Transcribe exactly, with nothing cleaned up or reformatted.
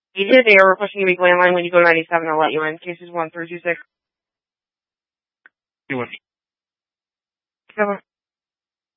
Agent, they are requesting a week landline. When you go to ninety-seven, I'll let you in. Cases one three two six. You want Seven.